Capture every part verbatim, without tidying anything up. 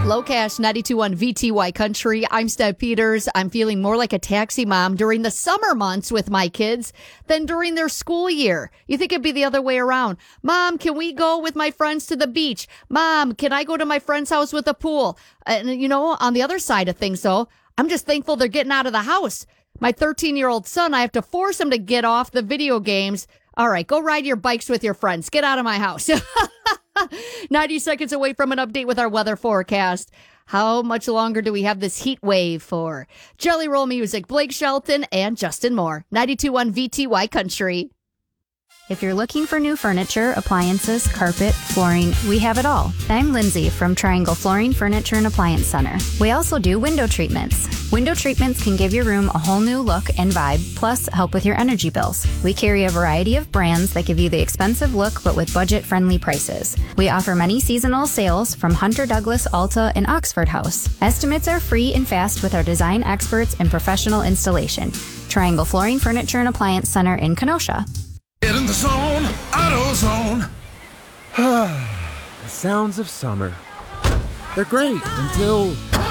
Low Cash ninety-two point one V T Y Country. I'm Steph Peters. I'm feeling more like a taxi mom during the summer months with my kids than during their school year. You think it'd be the other way around. Mom, can we go with my friends to the beach? Mom, can I go to my friend's house with a pool? And, you know, on the other side of things, though, I'm just thankful they're getting out of the house. My thirteen-year-old son, I have to force him to get off the video games. All right, go ride your bikes with your friends. Get out of my house. ninety seconds away from an update with our weather forecast. How much longer do we have this heat wave for? Jelly Roll Music, Blake Shelton, and Justin Moore. ninety-two point one V T Y Country. If you're looking for new furniture, appliances, carpet, flooring, we have it all. I'm Lindsay from Triangle Flooring, Furniture, and Appliance Center. We also do window treatments. Window treatments can give your room a whole new look and vibe, plus help with your energy bills. We carry a variety of brands that give you the expensive look, but with budget-friendly prices. We offer many seasonal sales from Hunter Douglas, Ulta, and Oxford House. Estimates are free and fast with our design experts and professional installation. Triangle Flooring, Furniture, and Appliance Center in Kenosha. Get in the zone, AutoZone. The sounds of summer. They're great until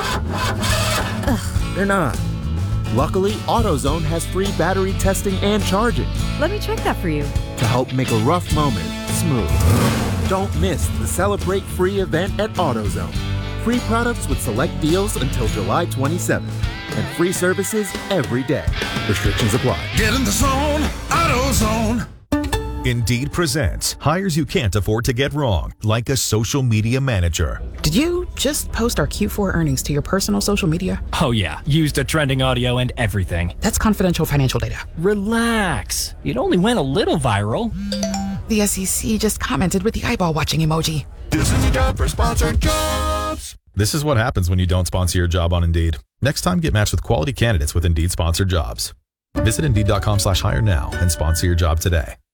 Ugh, they're not. Luckily, AutoZone has free battery testing and charging Let me check that for you. to help make a rough moment smooth. Don't miss the Celebrate Free event at AutoZone. Free products with select deals until July twenty-seventh. And free services every day. Restrictions apply. Get in the zone, AutoZone. Indeed presents hires you can't afford to get wrong, like a social media manager. Did you just post our Q four earnings to your personal social media? Oh yeah, used a trending audio and everything. That's confidential financial data. Relax. It only went a little viral. The S E C just commented with the eyeball watching emoji. This is your job for sponsored jobs. This is what happens when you don't sponsor your job on Indeed. Next time, get matched with quality candidates with Indeed sponsored jobs. Visit Indeed.com slash hire now and sponsor your job today.